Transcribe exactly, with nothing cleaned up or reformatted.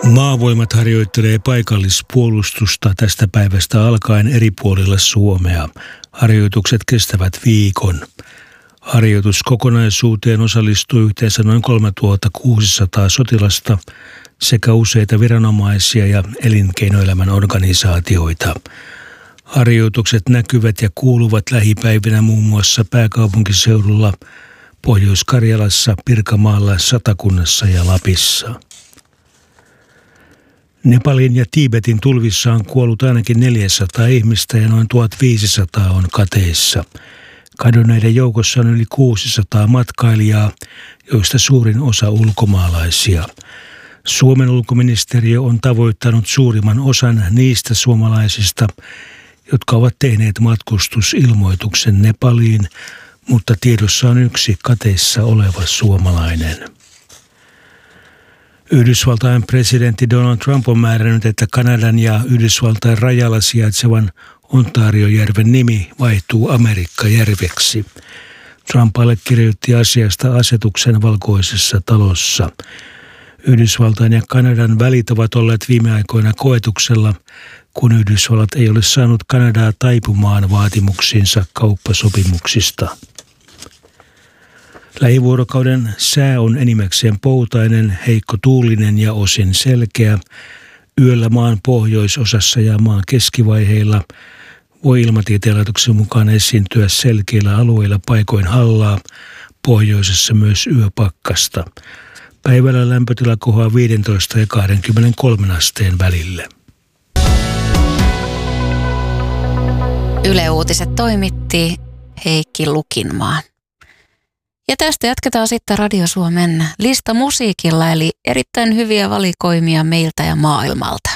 Maavoimat harjoittelee paikallispuolustusta tästä päivästä alkaen eri puolilla Suomea. Harjoitukset kestävät viikon. Harjoituskokonaisuuteen osallistuu yhteensä noin kolmetuhattakuusisataa sotilasta sekä useita viranomaisia ja elinkeinoelämän organisaatioita. Harjoitukset näkyvät ja kuuluvat lähipäivinä muun muassa pääkaupunkiseudulla, Pohjois-Karjalassa, Pirkanmaalla, Satakunnassa ja Lapissa. Nepalin ja Tiibetin tulvissa on kuollut ainakin neljäsataa ihmistä ja noin tuhatviisisataa on kateissa. Kadonneiden joukossa on yli kuusisataa matkailijaa, joista suurin osa ulkomaalaisia. Suomen ulkoministeriö on tavoittanut suurimman osan niistä suomalaisista, jotka ovat tehneet matkustusilmoituksen Nepaliin, mutta tiedossa on yksi kateissa oleva suomalainen. Yhdysvaltain presidentti Donald Trump on määrännyt, että Kanadan ja Yhdysvaltain rajalla sijaitsevan Ontariojärven nimi vaihtuu Amerikkajärveksi. Trump allekirjoitti asiasta asetuksen Valkoisessa talossa. Yhdysvaltain ja Kanadan välit ovat olleet viime aikoina koetuksella, kun Yhdysvallat ei ole saanut Kanadaa taipumaan vaatimuksiinsa kauppasopimuksista. Lähivuorokauden sää on enimmäkseen poutainen, heikko tuulinen ja osin selkeä. Yöllä maan pohjoisosassa ja maan keskivaiheilla voi Ilmatieteen laitoksen mukaan esiintyä selkeillä alueilla paikoin hallaa, pohjoisessa myös yöpakkasta. Päivällä lämpötila kohoaa viisitoista ja kaksikymmentäkolme asteen välille. Yle Uutiset toimitti Heikki Lukinmaa. Ja tästä jatketaan sitten Radio Suomen lista musiikilla, eli erittäin hyviä valikoimia meiltä ja maailmalta.